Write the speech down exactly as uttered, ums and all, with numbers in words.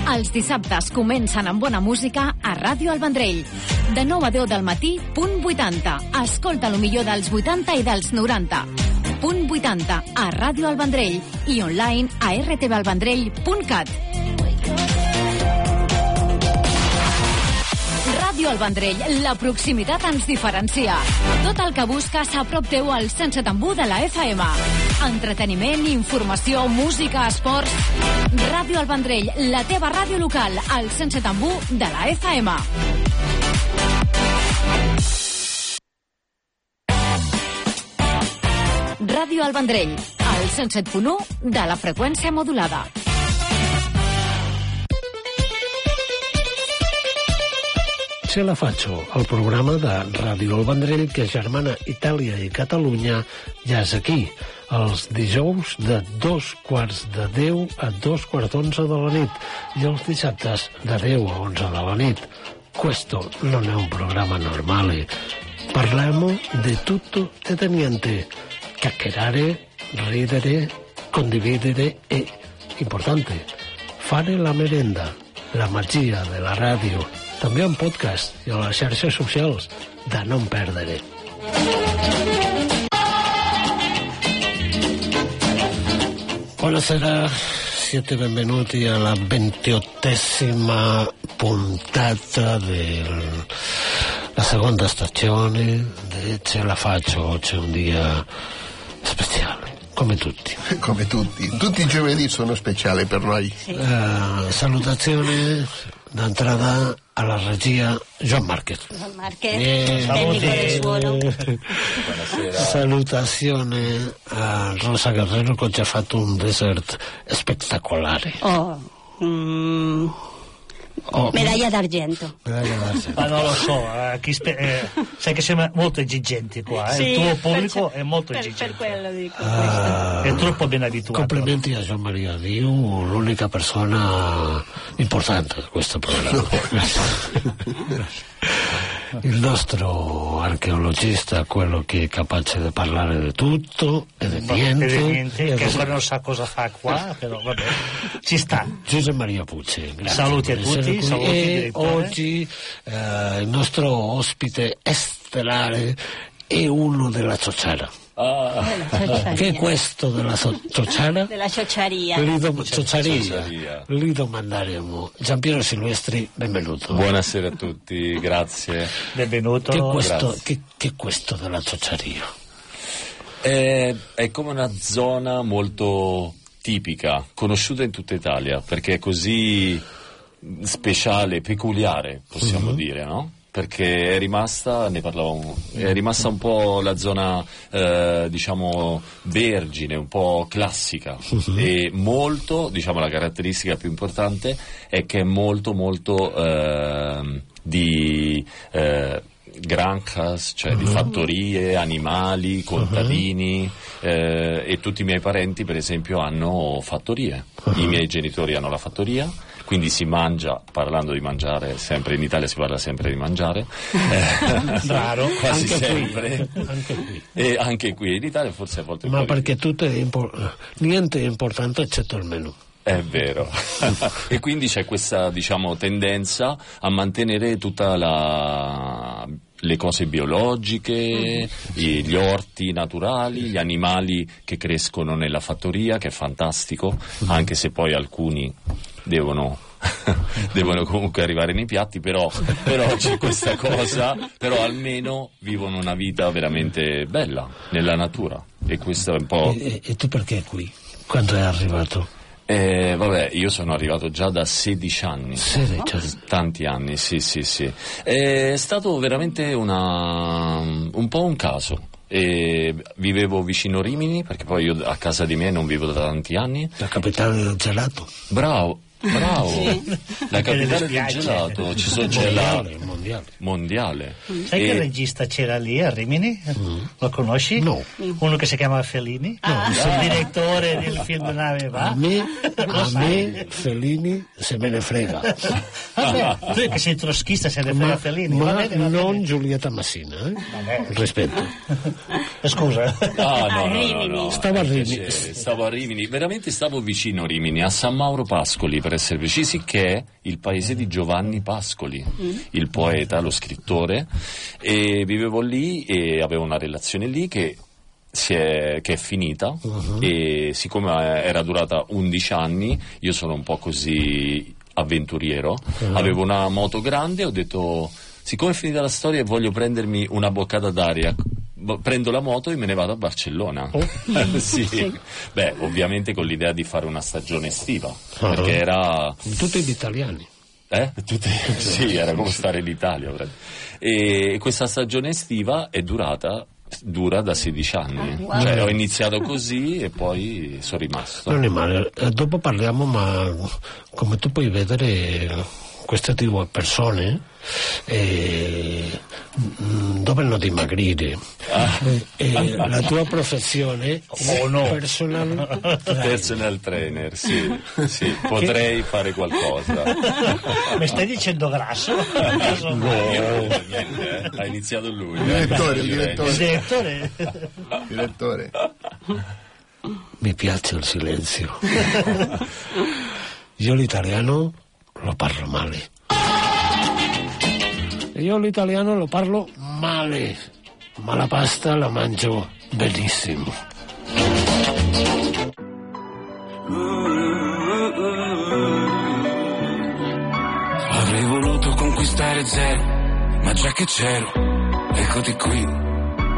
Els dissabtes comencen amb bona música a Ràdio El Vendrell. De nou a deu del matí, punt vuitanta. Escolta lo millor dels vuitanta i dels noranta. Punt vuitanta a Ràdio El Vendrell i online a r t v el vendrell punt cat. Ràdio El Vendrell, la proximitat ens diferencia. Tot el que busques a prop teu al cent setanta u de la F M. Entreteniment, informació, música, esports. Ràdio El Vendrell, la teva ràdio local, al cent setanta u de la F M. Ràdio El Vendrell, al cent set punt u de la freqüència modulada. Se la faccio, el programa de Ràdio El Vendrell que germana Itàlia i Catalunya ja és aquí, els dijous de dos quarts de deu a dos quarts d'onze de la nit i els dissabtes de deu a onze de la nit. Questo non è un programma normale. Parliamo di tutto e di niente. Chiacchierare, ridere, condividere e, importante, fare la merenda, la magia della radio. També en podcast i a les xarxes socials de no perdere. Buonasera, siete benvenuti alla ventiottesima puntata della seconda stagione di Ce la faccio. Oggi è un dia speciale, come tutti. Come tutti. Tutti i giovedì sono speciali per noi. Sì. Uh, salutazione d'entrada alla regia Joan Marquez. Joan Marquez, eh, tecnico del suono. Buonasera. Salutazione a Rosa Guerrero che ci ha fatto un dessert spettacolare. Oh, mm, oh. Medaglia d'argento. Medaglia d'argento. Ma non lo so, eh, chi spe- eh, sai che siamo molto esigenti qua, eh? Sì, il tuo pubblico per, è molto per, esigente. Per quello dico. Ah, è troppo ben abituato. Complimenti a Gian Maria Diu, l'unica persona importante di questo programma. Il nostro archeologista, quello che è capace di parlare di tutto e di niente, e di niente che ancora non sa cosa fa qua, però vabbè, ci sta. Giuseppe Maria Pucci, grazie. Saluti a tutti, saluti e oggi eh, il nostro ospite stellare è uno della Ciociara. Ah. Che è questo della so- Ciociara? Della ciociaria. Lì, do- ciociaria. Lì domanderemo. Giampiero Silvestri, benvenuto. Buonasera a tutti, grazie. Benvenuto. Che è questo, che, che è questo della ciociaria? È, è come una zona molto tipica, conosciuta in tutta Italia, perché è così speciale, peculiare, possiamo uh-huh. dire, no? Perché è rimasta, ne parlavamo, è rimasta un po' la zona eh, diciamo vergine, un po' classica uh-huh. e molto, diciamo la caratteristica più importante è che è molto molto eh, di eh, granjas, cioè uh-huh. di fattorie, animali, contadini uh-huh. eh, e tutti i miei parenti per esempio hanno fattorie, uh-huh. i miei genitori hanno la fattoria. Quindi si mangia, parlando di mangiare, sempre in Italia si parla sempre di mangiare, eh, raro, quasi anche sempre, qui. Anche qui. E anche qui in Italia forse a volte un ma po' perché di... tutto è impor- niente è importante eccetto il menù. È vero. E quindi c'è questa, diciamo, tendenza a mantenere tutta la... le cose biologiche, gli orti naturali, gli animali che crescono nella fattoria, che è fantastico, anche se poi alcuni devono devono comunque arrivare nei piatti, però, però c'è questa cosa, però almeno vivono una vita veramente bella nella natura, e questo è un po'... E, e tu perché qui? Quando è arrivato? Eh, vabbè, io sono arrivato già da sedici anni. sedici anni. Tanti anni, sì, sì, sì. È stato veramente una, un po' un caso. E vivevo vicino Rimini, perché poi io a casa di me non vivo da tanti anni. La capitale del gelato. Bravo. Bravo, sì. La capitale del gelato, ci sono, c'è mondiale, la mondiale. mondiale. Sai e... che regista c'era lì a Rimini? Mm. Lo conosci? No. Uno che si chiama Fellini, ah. il direttore del film Nave Va. A me, a me Fellini se me ne frega. Vabbè, tu che sei troschista se ne frega ma, Fellini. Ma va bene, va non bene. Giulietta Massina, eh? Vabbè. Rispetto. Scusa. Ah, no, no, no, no. Stavo a Rimini. Stavo a Rimini, veramente stavo vicino a Rimini, a San Mauro Pascoli, per essere precisi, che è il paese di Giovanni Pascoli, mm. il poeta, lo scrittore, e vivevo lì e avevo una relazione lì che si è, che è finita, uh-huh. e siccome era durata undici anni, io sono un po' così avventuriero, uh-huh. avevo una moto grande, ho detto siccome è finita la storia e voglio prendermi una boccata d'aria, prendo la moto e me ne vado a Barcellona. Oh. Sì. Sì. Beh, ovviamente con l'idea di fare una stagione estiva, uh-huh. perché era tutti gli italiani. Eh? Tutti... sì, era come stare in Italia. E questa stagione estiva è durata dura da sedici anni, ah, wow. cioè ho iniziato così e poi sono rimasto. Non è male, dopo parliamo, ma come tu puoi vedere questo tipo di persone eh, dovranno dimagrire, ah. eh, la tua professione oh, no. personal trainer. personal trainer, sì, sì. Potrei che... fare qualcosa. Mi stai dicendo grasso? No, niente, eh. Ha iniziato lui. Il direttore, eh. il direttore. Il direttore. direttore. Mi piace il silenzio. Io l'italiano lo parlo male. Io l'italiano lo parlo male, ma la pasta la mangio benissimo. Avrei voluto conquistare zero, ma già che c'ero, eccoti qui.